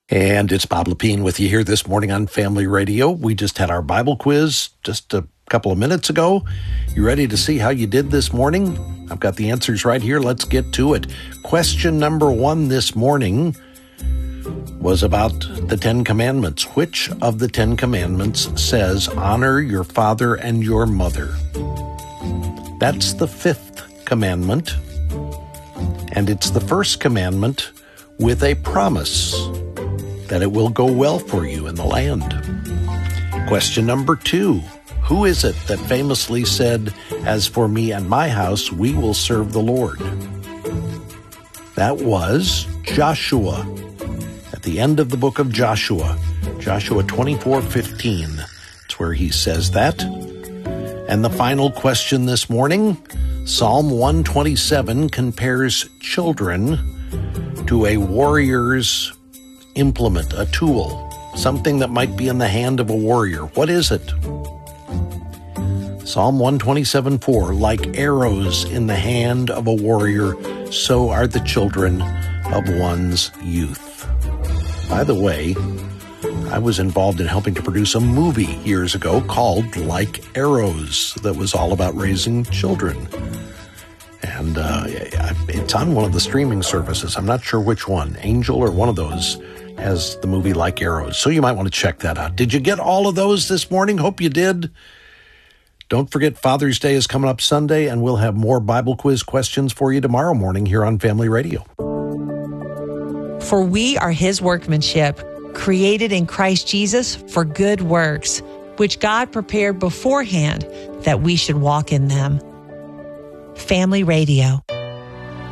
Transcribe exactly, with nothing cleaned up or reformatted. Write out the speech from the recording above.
And it's Bob Lepine with you here this morning on Family Radio. We just had our Bible quiz just a couple of minutes ago. You ready to see how you did this morning? I've got the answers right here. Let's get to it. Question number one this morning was about the Ten Commandments. Which of the Ten Commandments says, honor your father and your mother? That's the fifth commandment. And it's the first commandment with a promise that it will go well for you in the land. Question number two. Who is it that famously said, as for me and my house, we will serve the Lord? That was Joshua. At the end of the book of Joshua, Joshua twenty-four fifteen, it's where he says that. And the final question this morning, Psalm one twenty-seven compares children to a warrior's implement, a tool, something that might be in the hand of a warrior. What is it? Psalm one twenty-seven four, like arrows in the hand of a warrior, so are the children of one's youth. By the way, I was involved in helping to produce a movie years ago called Like Arrows that was all about raising children. And uh, it's on one of the streaming services. I'm not sure which one, Angel or one of those, has the movie Like Arrows. So you might want to check that out. Did you get all of those this morning? Hope you did. Don't forget Father's Day is coming up Sunday, and we'll have more Bible quiz questions for you tomorrow morning here on Family Radio. For we are his workmanship, created in Christ Jesus for good works, which God prepared beforehand that we should walk in them. Family Radio.